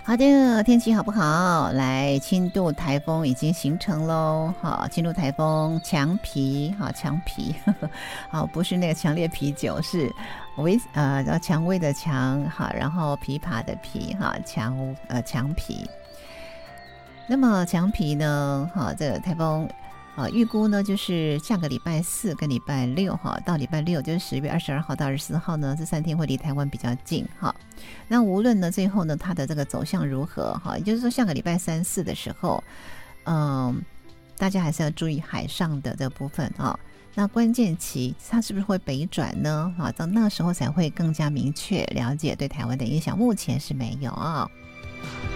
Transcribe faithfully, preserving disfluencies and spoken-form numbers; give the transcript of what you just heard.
好的，天气好不好？来，轻度台风已经形成喽。好，轻度台风强皮，好强皮，呵呵好，不是那个强烈啤酒，是微呃蔷薇的蔷，好，然后琵琶的琵，哈，强呃强皮。那么强皮呢，好，这个台风。啊，预估呢就是下个礼拜四跟礼拜六哈，到礼拜六就是十月二十二号到二十四号呢，这三天会离台湾比较近哈。那无论呢最后呢它的这个走向如何哈，也就是说下个礼拜三四的时候，嗯，大家还是要注意海上的这部分啊。那关键期它是不是会北转呢？啊，到那时候才会更加明确了解对台湾的影响，目前是没有啊。